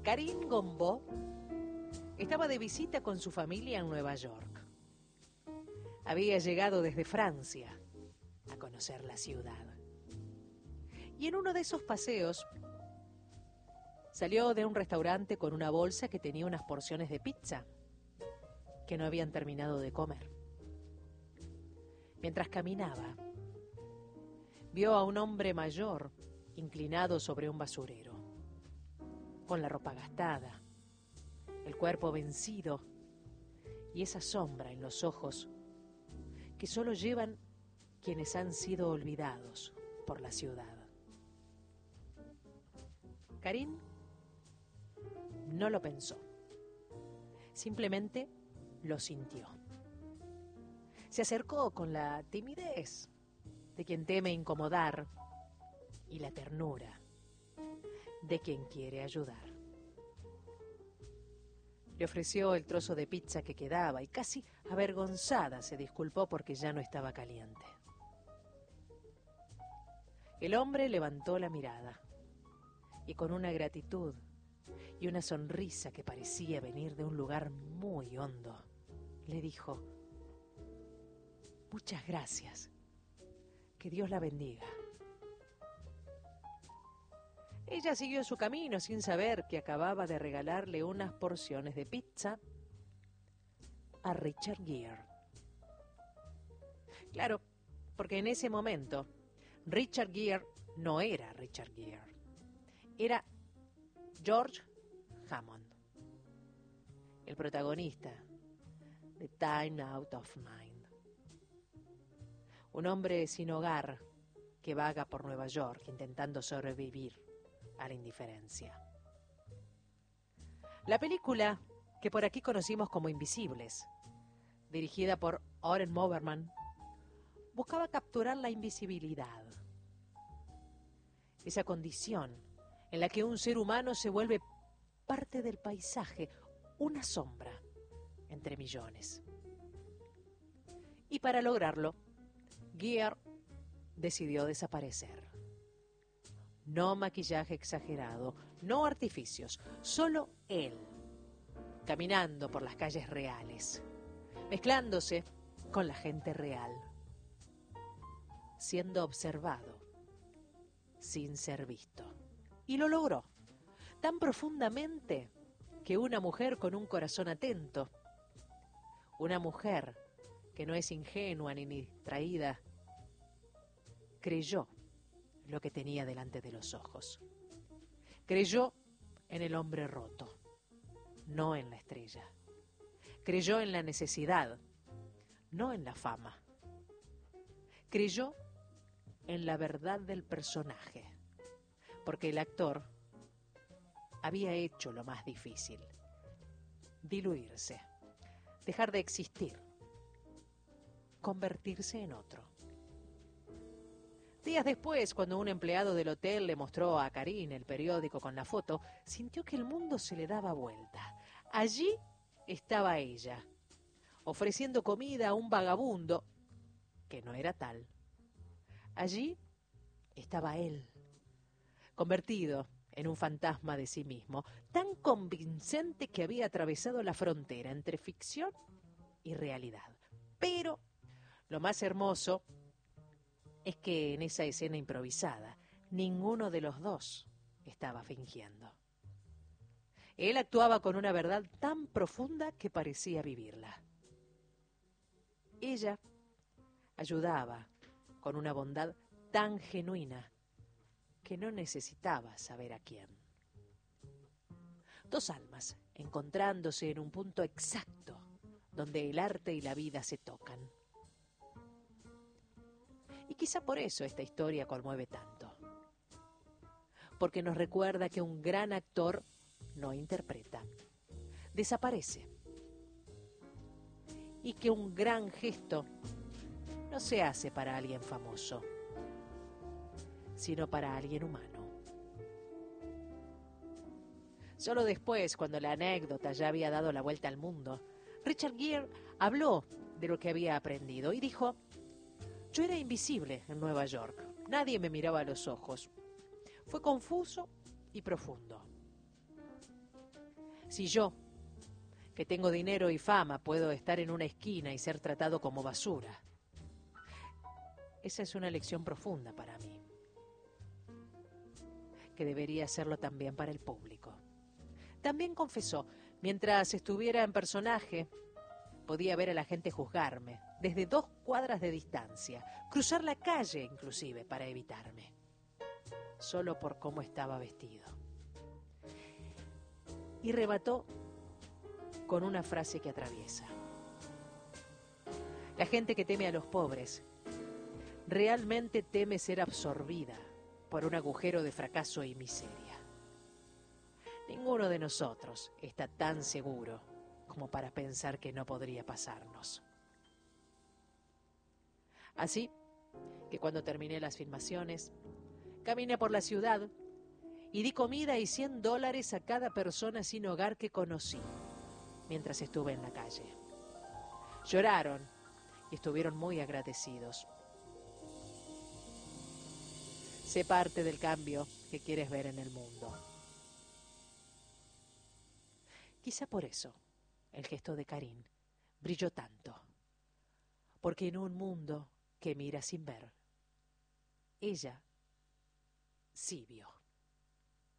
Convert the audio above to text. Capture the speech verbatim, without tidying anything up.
Karim Gombo estaba de visita con su familia en Nueva York. Había llegado desde Francia a conocer la ciudad. Y en uno de esos paseos salió de un restaurante con una bolsa que tenía unas porciones de pizza que no habían terminado de comer. Mientras caminaba, vio a un hombre mayor inclinado sobre un basurero, con la ropa gastada, el cuerpo vencido y esa sombra en los ojos que solo llevan quienes han sido olvidados por la ciudad. Karim no lo pensó, simplemente lo sintió. Se acercó con la timidez de quien teme incomodar y la ternura de quien quiere ayudar. Le ofreció el trozo de pizza que quedaba y casi avergonzada se disculpó porque ya no estaba caliente. El hombre levantó la mirada y con una gratitud y una sonrisa que parecía venir de un lugar muy hondo, le dijo: muchas gracias, que Dios la bendiga. Ella siguió su camino sin saber que acababa de regalarle unas porciones de pizza a Richard Gere. Claro, porque en ese momento Richard Gere no era Richard Gere, era George Hammond, el protagonista de Time Out of Mind. Un hombre sin hogar que vaga por Nueva York intentando sobrevivir a la indiferencia. La película, que por aquí conocimos como Invisibles, dirigida por Oren Moberman, buscaba capturar la invisibilidad, esa condición en la que un ser humano se vuelve parte del paisaje, una sombra entre millones. Y para lograrlo, Gere decidió desaparecer. No maquillaje exagerado, no artificios, solo él, caminando por las calles reales, mezclándose con la gente real, siendo observado sin ser visto. Y lo logró, tan profundamente que una mujer con un corazón atento, una mujer que no es ingenua ni distraída, creyó lo que tenía delante de los ojos. Creyó en el hombre roto, no en la estrella. Creyó en la necesidad, no en la fama. Creyó en la verdad del personaje, porque el actor había hecho lo más difícil: diluirse, dejar de existir, convertirse en otro. Días después, cuando un empleado del hotel le mostró a Karim el periódico con la foto, sintió que el mundo se le daba vuelta. Allí estaba ella, ofreciendo comida a un vagabundo que no era tal. Allí estaba él, convertido en un fantasma de sí mismo, tan convincente que había atravesado la frontera entre ficción y realidad. Pero lo más hermoso es que en esa escena improvisada, ninguno de los dos estaba fingiendo. Él actuaba con una verdad tan profunda que parecía vivirla. Ella ayudaba con una bondad tan genuina que no necesitaba saber a quién. Dos almas encontrándose en un punto exacto donde el arte y la vida se tocan. Y quizá por eso esta historia conmueve tanto. Porque nos recuerda que un gran actor no interpreta, desaparece. Y que un gran gesto no se hace para alguien famoso, sino para alguien humano. Solo después, cuando la anécdota ya había dado la vuelta al mundo, Richard Gere habló de lo que había aprendido y dijo: yo era invisible en Nueva York, nadie me miraba a los ojos. Fue confuso y profundo. Si yo, que tengo dinero y fama, puedo estar en una esquina y ser tratado como basura, esa es una lección profunda para mí, que debería serlo también para el público. También confesó, mientras estuviera en personaje, podía ver a la gente juzgarme, desde dos cuadras de distancia, cruzar la calle inclusive para evitarme, solo por cómo estaba vestido. Y rebató con una frase que atraviesa. La gente que teme a los pobres realmente teme ser absorbida por un agujero de fracaso y miseria. Ninguno de nosotros está tan seguro como para pensar que no podría pasarnos. Así que cuando terminé las filmaciones, caminé por la ciudad y di comida y cien dólares a cada persona sin hogar que conocí mientras estuve en la calle. Lloraron y estuvieron muy agradecidos. Sé parte del cambio que quieres ver en el mundo. Quizá por eso el gesto de Karin brilló tanto, porque en un mundo que mira sin ver, ella sí vio.